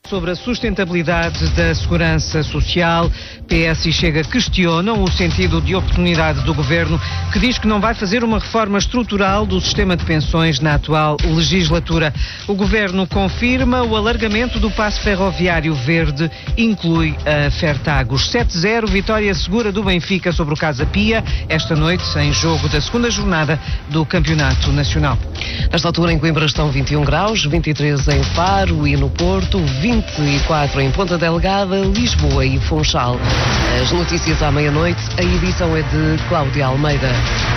Sobre a sustentabilidade da segurança social, PS e Chega questionam o sentido de oportunidade do Governo, que diz que não vai fazer uma reforma estrutural do sistema de pensões na atual legislatura. O Governo confirma o alargamento do passe ferroviário verde, inclui a Fertagos. 7-0, vitória segura do Benfica sobre o Casa Pia, esta noite em jogo da segunda jornada do Campeonato Nacional. Nesta altura em Coimbra estão 21 graus, 23 em Faro e no Porto, 24 em Ponta Delgada, Lisboa e Funchal. As notícias à meia-noite, a edição é de Cláudia Almeida.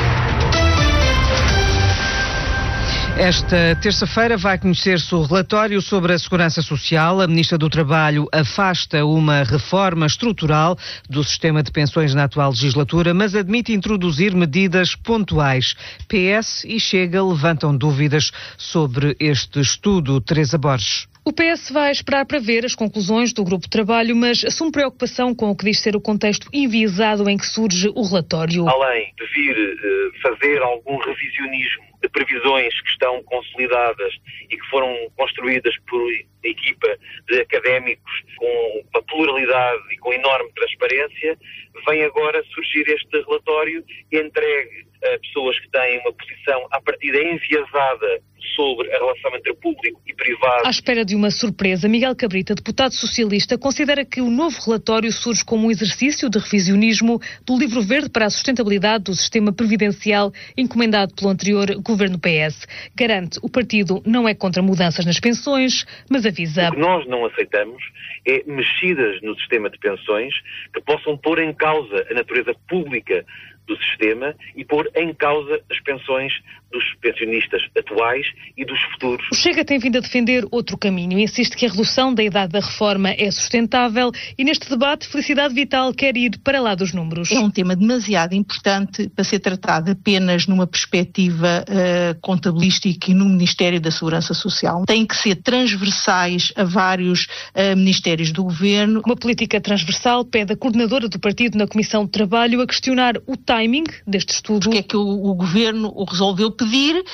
Esta terça-feira vai conhecer-se o relatório sobre a segurança social. A Ministra do Trabalho afasta uma reforma estrutural do sistema de pensões na atual legislatura, mas admite introduzir medidas pontuais. PS e Chega levantam dúvidas sobre este estudo. Teresa Borges. O PS vai esperar para ver as conclusões do grupo de trabalho, mas assume preocupação com o que diz ser o contexto enviesado em que surge o relatório. Além de vir fazer algum revisionismo de previsões que estão consolidadas e que foram construídas por equipa de académicos com uma pluralidade e com enorme transparência, vem agora surgir este relatório entregue a pessoas que têm uma posição à partida enviesada sobre a relação entre público e privado. À espera de uma surpresa, Miguel Cabrita, deputado socialista, considera que o novo relatório surge como um exercício de revisionismo do Livro Verde para a Sustentabilidade do Sistema Previdencial encomendado pelo anterior governo PS. Garante o partido não é contra mudanças nas pensões, mas avisa. O que nós não aceitamos é mexidas no sistema de pensões que possam pôr em causa a natureza pública do sistema e pôr em causa as pensões dos pensionistas atuais e dos futuros. O Chega tem vindo a defender outro caminho. Insiste que a redução da idade da reforma é sustentável e neste debate Felicidade Vital quer ir para lá dos números. É um tema demasiado importante para ser tratado apenas numa perspectiva contabilística e no Ministério da Segurança Social. Tem que ser transversais a vários ministérios do Governo. Uma política transversal pede a coordenadora do partido na Comissão de Trabalho a questionar o timing deste estudo. Porque é que o Governo o resolveu pedir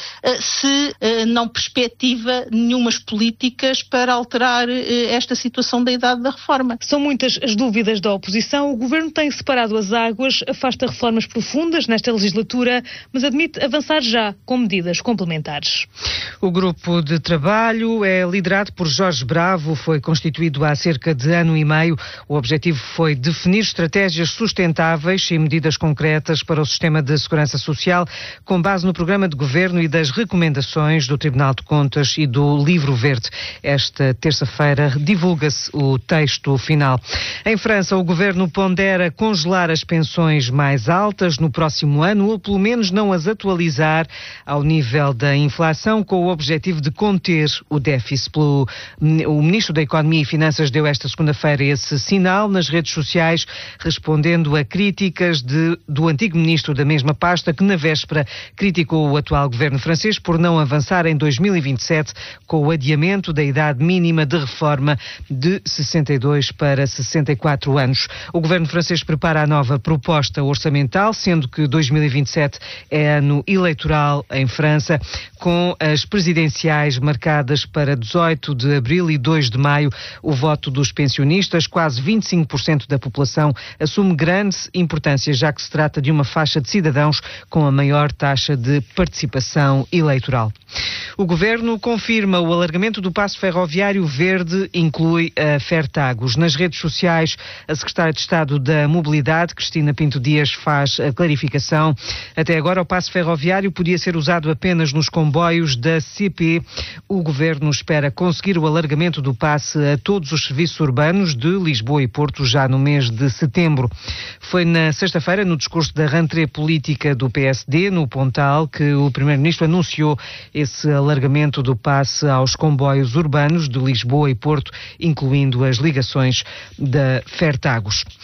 se não perspectiva nenhumas políticas para alterar esta situação da idade da reforma. São muitas as dúvidas da oposição. O Governo tem separado as águas, afasta reformas profundas nesta legislatura, mas admite avançar já com medidas complementares. O grupo de trabalho é liderado por Jorge Bravo, foi constituído há cerca de ano e meio. O objetivo foi definir estratégias sustentáveis e medidas concretas para o sistema de segurança social, com base no programa de governo e das recomendações do Tribunal de Contas e do Livro Verde. Esta terça-feira divulga-se o texto final. Em França, o governo pondera congelar as pensões mais altas no próximo ano, ou pelo menos não as atualizar ao nível da inflação, com o objetivo de conter o déficit. O Ministro da Economia e Finanças deu esta segunda-feira esse sinal nas redes sociais, respondendo a críticas do antigo ministro da mesma pasta, que na véspera criticou o atual governo francês por não avançar em 2027 com o adiamento da idade mínima de reforma de 62 para 64 anos. O governo francês prepara a nova proposta orçamental, sendo que 2027 é ano eleitoral em França, com as presidenciais marcadas para 18 de abril e 2 de maio. O voto dos pensionistas, quase 25% da população, assume grande importância, já que se trata de uma faixa de cidadãos com a maior taxa de participação eleitoral. O Governo confirma o alargamento do passe ferroviário verde, inclui a Fertagos. Nas redes sociais, a Secretária de Estado da Mobilidade, Cristina Pinto Dias, faz a clarificação. Até agora, o passe ferroviário podia ser usado apenas nos comboios da CP. O Governo espera conseguir o alargamento do passe a todos os serviços urbanos de Lisboa e Porto já no mês de setembro. Foi na sexta-feira, no discurso da rentrée política do PSD, no Pontal, que o Primeiro-Ministro anunciou esse alargamento do passe aos comboios urbanos de Lisboa e Porto, incluindo as ligações da Fertagos.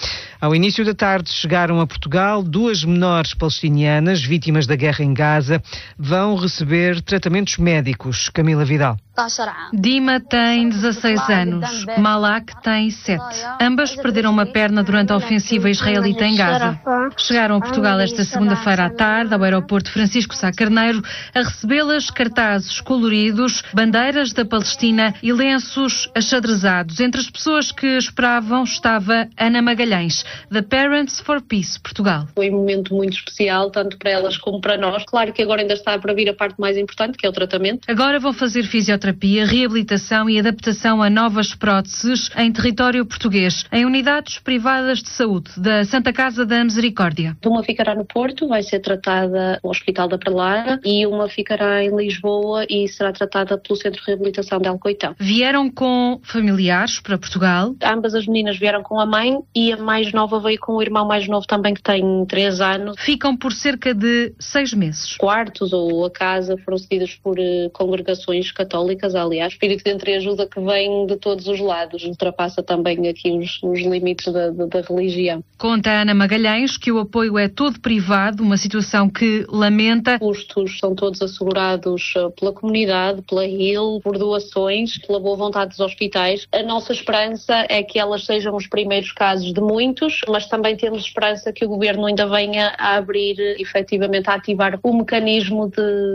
Ao início da tarde chegaram a Portugal 2 menores palestinianas vítimas da guerra em Gaza. Vão receber tratamentos médicos. Camila Vidal. Dima tem 16 anos, Malak tem 7. Ambas perderam uma perna durante a ofensiva israelita em Gaza. Chegaram a Portugal esta segunda-feira à tarde, ao aeroporto Francisco Sá Carneiro, a recebê-las cartazes coloridos, bandeiras da Palestina e lenços achadrezados. Entre as pessoas que esperavam estava Ana Magalhães, da Parents for Peace, Portugal. Foi um momento muito especial, tanto para elas como para nós. Claro que agora ainda está para vir a parte mais importante, que é o tratamento. Agora vão fazer fisioterapia, reabilitação e adaptação a novas próteses em território português, em unidades privadas de saúde da Santa Casa da Misericórdia. Uma ficará no Porto, vai ser tratada no Hospital da Pralara, e uma ficará em Lisboa e será tratada pelo Centro de Reabilitação de Alcoitão. Vieram com familiares para Portugal? Ambas as meninas vieram com a mãe e a mais nova veio com o irmão mais novo também, que tem 3 anos. Ficam por cerca de 6 meses. Quartos ou a casa foram cedidas por congregações católicas. Aliás, o espírito de entreajuda que vem de todos os lados, ultrapassa também aqui os limites da religião. Conta Ana Magalhães que o apoio é todo privado, uma situação que lamenta. Os custos são todos assegurados pela comunidade, pela HIL, por doações, pela boa vontade dos hospitais. A nossa esperança é que elas sejam os primeiros casos de muitos, mas também temos esperança que o Governo ainda venha a abrir, efetivamente, a ativar o mecanismo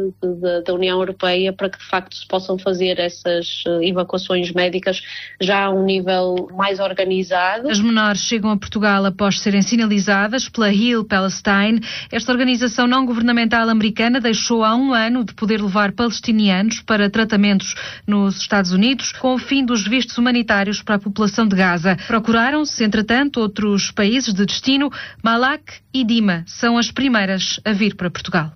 da União Europeia para que, de facto, se possam fazer essas evacuações médicas já a um nível mais organizado. As menores chegam a Portugal após serem sinalizadas pela Heal Palestine. Esta organização não governamental americana deixou há 1 ano de poder levar palestinianos para tratamentos nos Estados Unidos com o fim dos vistos humanitários para a população de Gaza. Procuraram-se, entretanto, outros países de destino. Malak e Dima são as primeiras a vir para Portugal.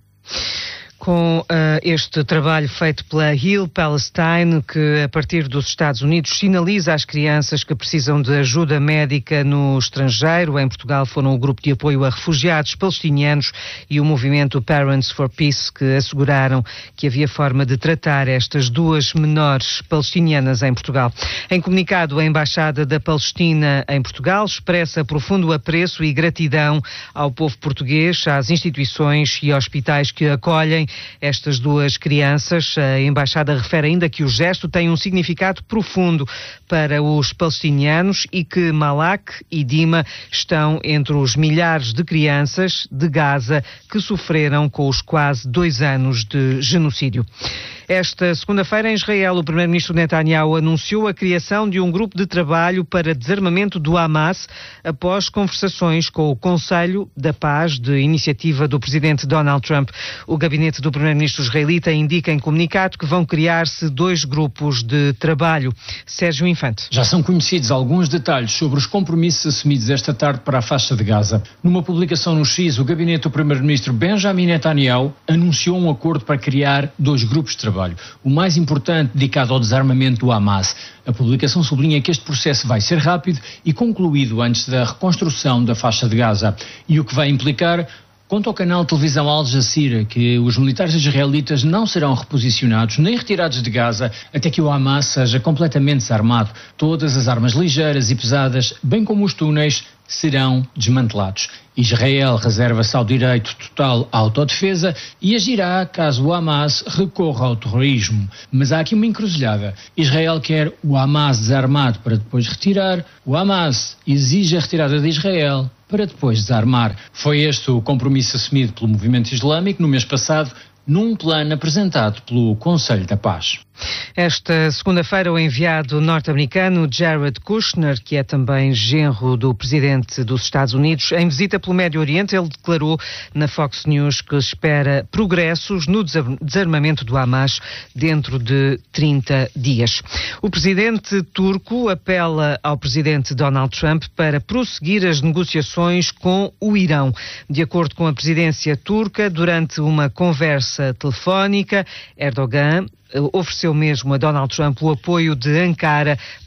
Com este trabalho feito pela Heal Palestine, que a partir dos Estados Unidos sinaliza às crianças que precisam de ajuda médica no estrangeiro. Em Portugal foram o Grupo de Apoio a Refugiados Palestinianos e o movimento Parents for Peace que asseguraram que havia forma de tratar estas 2 menores palestinianas em Portugal. Em comunicado, a Embaixada da Palestina em Portugal expressa profundo apreço e gratidão ao povo português, às instituições e hospitais que acolhem estas 2 crianças. A Embaixada refere ainda que o gesto tem um significado profundo para os palestinianos e que Malak e Dima estão entre os milhares de crianças de Gaza que sofreram com os quase 2 anos de genocídio. Esta segunda-feira, em Israel, o primeiro-ministro Netanyahu anunciou a criação de um grupo de trabalho para desarmamento do Hamas após conversações com o Conselho da Paz de iniciativa do presidente Donald Trump. O gabinete do primeiro-ministro israelita indica em comunicado que vão criar-se 2 grupos de trabalho. Sérgio Infante. Já são conhecidos alguns detalhes sobre os compromissos assumidos esta tarde para a faixa de Gaza. Numa publicação no X, o gabinete do primeiro-ministro Benjamin Netanyahu anunciou um acordo para criar 2 grupos de trabalho. O mais importante dedicado ao desarmamento do Hamas. A publicação sublinha que este processo vai ser rápido e concluído antes da reconstrução da faixa de Gaza. E o que vai implicar, conta ao canal de televisão Al Jazeera, que os militares israelitas não serão reposicionados nem retirados de Gaza até que o Hamas seja completamente desarmado. Todas as armas ligeiras e pesadas, bem como os túneis, serão desmantelados. Israel reserva-se ao direito total à autodefesa e agirá caso o Hamas recorra ao terrorismo. Mas há aqui uma encruzilhada. Israel quer o Hamas desarmado para depois retirar. O Hamas exige a retirada de Israel para depois desarmar. Foi este o compromisso assumido pelo movimento islâmico no mês passado, num plano apresentado pelo Conselho da Paz. Esta segunda-feira, o enviado norte-americano Jared Kushner, que é também genro do presidente dos Estados Unidos, em visita pelo Médio Oriente, ele declarou na Fox News que espera progressos no desarmamento do Hamas dentro de 30 dias. O presidente turco apela ao presidente Donald Trump para prosseguir as negociações com o Irão. De acordo com a presidência turca, durante uma conversa telefónica, Erdogan ofereceu mesmo a Donald Trump o apoio de Ankara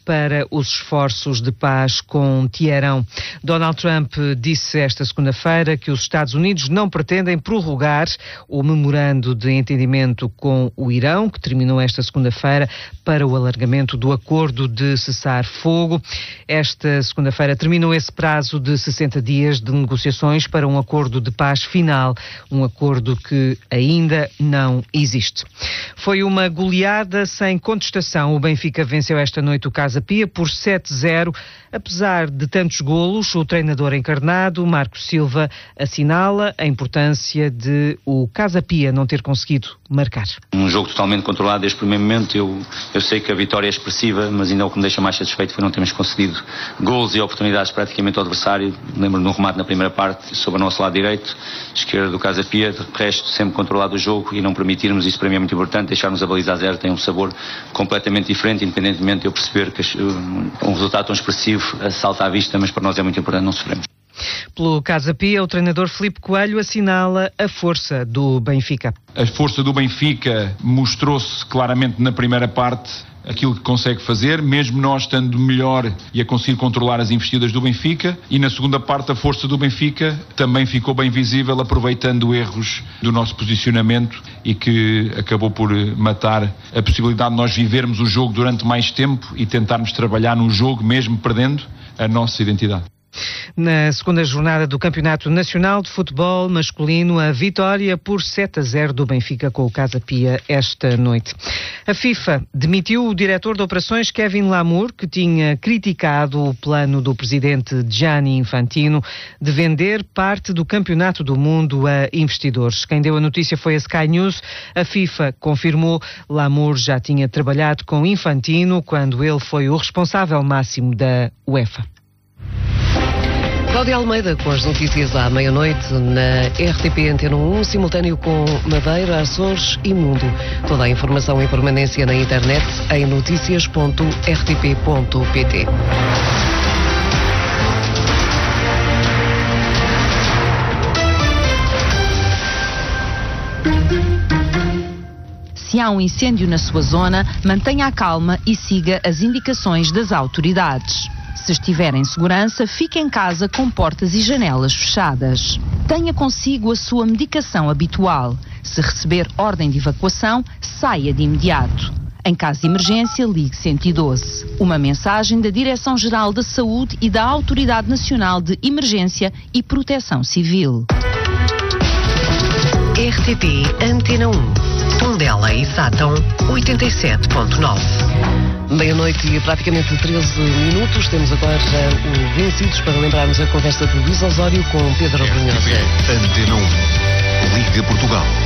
para os esforços de paz com Teherão. Donald Trump disse esta segunda-feira que os Estados Unidos não pretendem prorrogar o memorando de entendimento com o Irão, que terminou esta segunda-feira, para o alargamento do acordo de cessar-fogo. Esta segunda-feira terminou esse prazo de 60 dias de negociações para um acordo de paz final, um acordo que ainda não existe. Foi uma goleada sem contestação. O Benfica venceu esta noite o Casa Pia por 7-0. Apesar de tantos golos, o treinador encarnado, Marco Silva, assinala a importância de o Casa Pia não ter conseguido marcar. Um jogo totalmente controlado desde o primeiro momento. Eu sei que a vitória é expressiva, mas ainda o que me deixa mais satisfeito foi não termos concedido golos e oportunidades praticamente ao adversário. Lembro de um remate na primeira parte, sobre o nosso lado direito, esquerda do Casa Pia, de resto sempre controlado o jogo e não permitirmos, isso para mim é muito importante, deixarmos a baliza a zero tem um sabor completamente diferente, independentemente de eu perceber que um resultado tão expressivo salta à vista, mas para nós é muito importante não sofrermos. Pelo Casa Pia, o treinador Filipe Coelho assinala a força do Benfica. A força do Benfica mostrou-se claramente na primeira parte, aquilo que consegue fazer, mesmo nós estando melhor e a conseguir controlar as investidas do Benfica, e na segunda parte a força do Benfica também ficou bem visível, aproveitando erros do nosso posicionamento e que acabou por matar a possibilidade de nós vivermos o jogo durante mais tempo e tentarmos trabalhar no jogo, mesmo perdendo, a nossa identidade. Na segunda jornada do Campeonato Nacional de Futebol Masculino, a vitória por 7-0 do Benfica com o Casa Pia esta noite. A FIFA demitiu o diretor de operações Kevin Lamour, que tinha criticado o plano do presidente Gianni Infantino de vender parte do Campeonato do Mundo a investidores. Quem deu a notícia foi a Sky News. A FIFA confirmou Lamour já tinha trabalhado com Infantino quando ele foi o responsável máximo da UEFA. Cláudia Almeida com as notícias à meia-noite na RTP Antena 1, simultâneo com Madeira, Açores e Mundo. Toda a informação em permanência na internet em noticias.rtp.pt. Se há um incêndio na sua zona, mantenha a calma e siga as indicações das autoridades. Se estiver em segurança, fique em casa com portas e janelas fechadas. Tenha consigo a sua medicação habitual. Se receber ordem de evacuação, saia de imediato. Em caso de emergência, ligue 112. Uma mensagem da Direção-Geral da Saúde e da Autoridade Nacional de Emergência e Proteção Civil. RTP Antena 1, Tondela e Sátão, 87.9. Meia-noite e praticamente 13 minutos. Temos agora o Vencidos para lembrarmos a conversa de Luís Osório com Pedro Brunhosa. Antena 1, Liga Portugal.